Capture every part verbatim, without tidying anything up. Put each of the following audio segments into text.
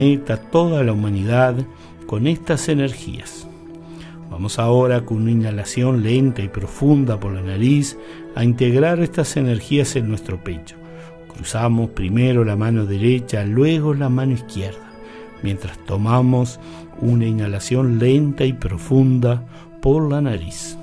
planeta, toda la humanidad con estas energías. Vamos ahora con una inhalación lenta y profunda por la nariz a integrar estas energías en nuestro pecho. Cruzamos primero la mano derecha, luego la mano izquierda, mientras tomamos una inhalación lenta y profunda por la nariz.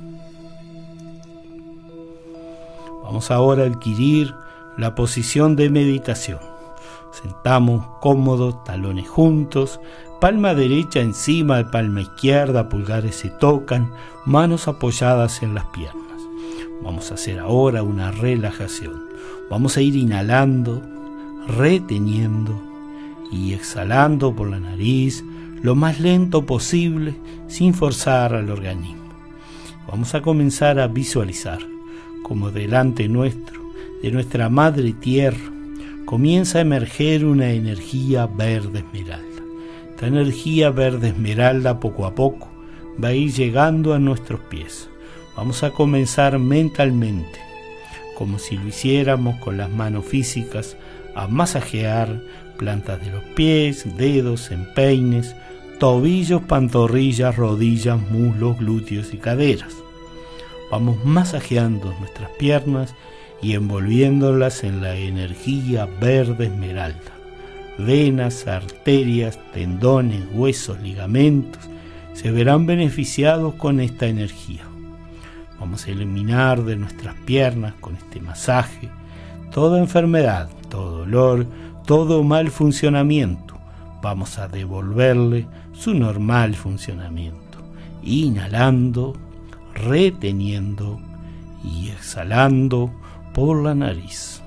Vamos ahora a adquirir la posición de meditación. Sentamos cómodos, talones juntos, palma derecha encima de palma izquierda, pulgares se tocan, manos apoyadas en las piernas. Vamos a hacer ahora una relajación. Vamos a ir inhalando, reteniendo y exhalando por la nariz lo más lento posible sin forzar al organismo. Vamos a comenzar a visualizar como delante nuestro, de nuestra madre tierra, comienza a emerger una energía verde esmeralda. Esta energía verde esmeralda poco a poco va a ir llegando a nuestros pies. Vamos a comenzar mentalmente, como si lo hiciéramos con las manos físicas, a masajear plantas de los pies, dedos, empeines, tobillos, pantorrillas, rodillas, muslos, glúteos y caderas. Vamos masajeando nuestras piernas y envolviéndolas en la energía verde esmeralda. Venas, arterias, tendones, huesos, ligamentos se verán beneficiados con esta energía. Vamos a eliminar de nuestras piernas con este masaje toda enfermedad, todo dolor, todo mal funcionamiento. Vamos a devolverle su normal funcionamiento, inhalando, reteniendo y exhalando por la nariz.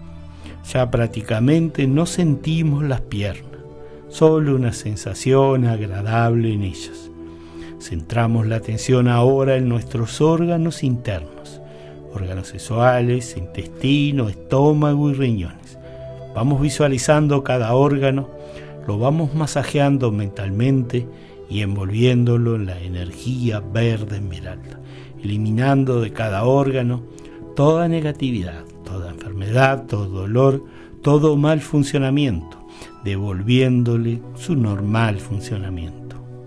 Ya prácticamente no sentimos las piernas, solo una sensación agradable en ellas. Centramos la atención ahora en nuestros órganos internos, órganos sexuales, intestino, estómago y riñones. Vamos visualizando cada órgano, lo vamos masajeando mentalmente y envolviéndolo en la energía verde esmeralda, eliminando de cada órgano toda negatividad, toda enfermedad, todo dolor, todo mal funcionamiento, devolviéndole su normal funcionamiento.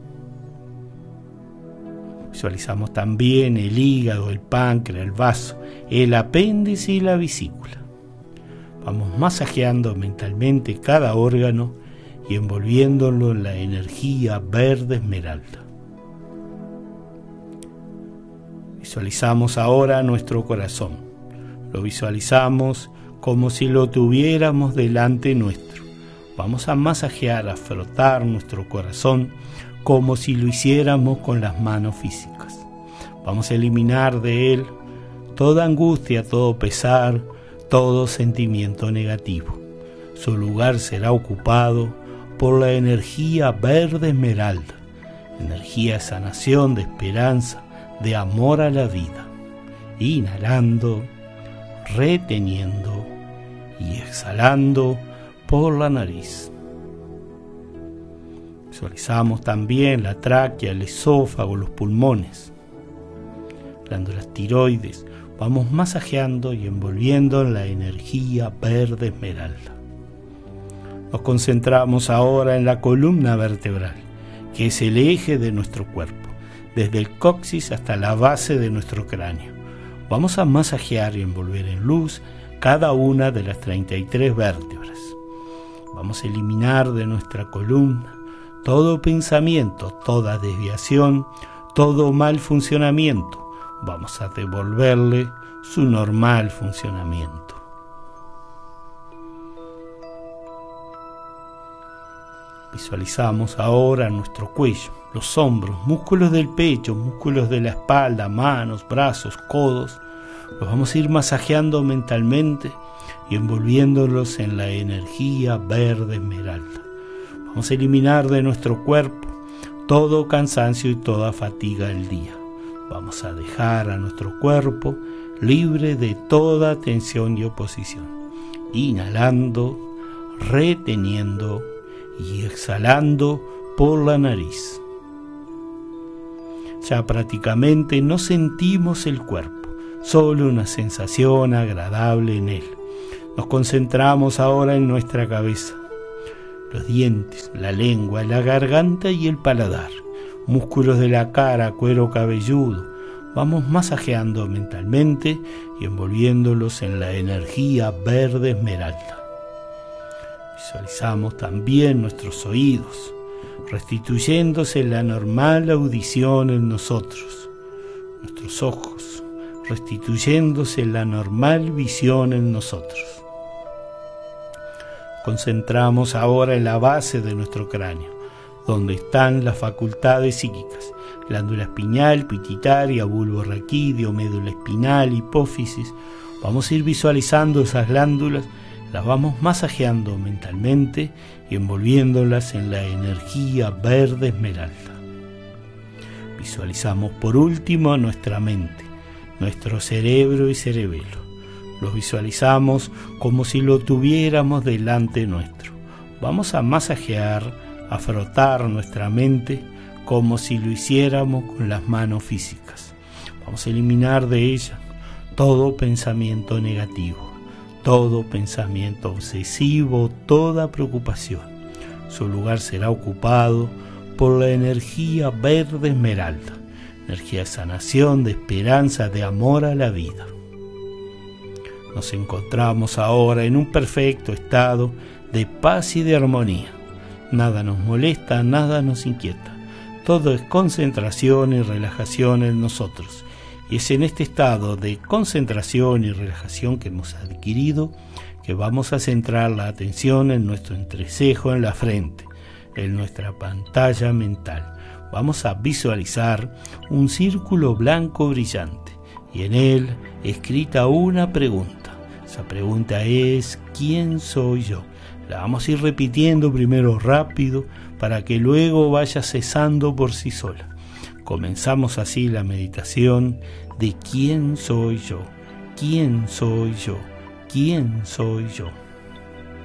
Visualizamos también el hígado, el páncreas, el vaso, el apéndice y la vesícula. Vamos masajeando mentalmente cada órgano y envolviéndolo en la energía verde esmeralda. Visualizamos ahora nuestro corazón. Lo visualizamos como si lo tuviéramos delante nuestro. Vamos a masajear, a frotar nuestro corazón como si lo hiciéramos con las manos físicas. Vamos a eliminar de él toda angustia, todo pesar, todo sentimiento negativo. Su lugar será ocupado por la energía verde esmeralda, energía de sanación, de esperanza, de amor a la vida. Inhalando, reteniendo y exhalando por la nariz. Visualizamos también la tráquea, el esófago, los pulmones, glándulas tiroides. Vamos masajeando y envolviendo en la energía verde esmeralda. Nos concentramos ahora en la columna vertebral, que es el eje de nuestro cuerpo, desde el coxis hasta la base de nuestro cráneo. Vamos a masajear y envolver en luz cada una de las treinta y tres vértebras. Vamos a eliminar de nuestra columna todo pensamiento, toda desviación, todo mal funcionamiento. Vamos a devolverle su normal funcionamiento. Visualizamos ahora nuestro cuello, los hombros, músculos del pecho, músculos de la espalda, manos, brazos, codos. Los vamos a ir masajeando mentalmente y envolviéndolos en la energía verde esmeralda. Vamos a eliminar de nuestro cuerpo todo cansancio y toda fatiga del día. Vamos a dejar a nuestro cuerpo libre de toda tensión y oposición. Inhalando, reteniendo y exhalando por la nariz. Ya prácticamente no sentimos el cuerpo, solo una sensación agradable en él. Nos concentramos ahora en nuestra cabeza. los dientes, la lengua, la garganta y el paladar, músculos de la cara, cuero cabelludo. Vamos masajeando mentalmente y envolviéndolos en la energía verde esmeralda. Visualizamos también nuestros oídos, restituyéndose la normal audición en nosotros, nuestros ojos, restituyéndose la normal visión en nosotros. Concentramos ahora en la base de nuestro cráneo, donde están las facultades psíquicas, glándula espinal, pituitaria, bulbo raquídeo, médula espinal, hipófisis. Vamos a ir visualizando esas glándulas, las vamos masajeando mentalmente y envolviéndolas en la energía verde esmeralda. Visualizamos por último nuestra mente, nuestro cerebro y cerebelo. Los visualizamos como si lo tuviéramos delante nuestro. Vamos a masajear, a frotar nuestra mente como si lo hiciéramos con las manos físicas. Vamos a eliminar de ella todo pensamiento negativo, todo pensamiento obsesivo, toda preocupación. Su lugar será ocupado por la energía verde esmeralda, energía de sanación, de esperanza, de amor a la vida. Nos encontramos ahora en un perfecto estado de paz y de armonía. Nada nos molesta, nada nos inquieta. Todo es concentración y relajación en nosotros. Y es en este estado de concentración y relajación que hemos adquirido que vamos a centrar la atención en nuestro entrecejo en la frente, en nuestra pantalla mental. Vamos a visualizar un círculo blanco brillante y en él escrita una pregunta. Esa pregunta es: ¿quién soy yo? La vamos a ir repitiendo primero rápido para que luego vaya cesando por sí sola. Comenzamos así la meditación de ¿quién soy yo? ¿Quién soy yo? ¿Quién soy yo?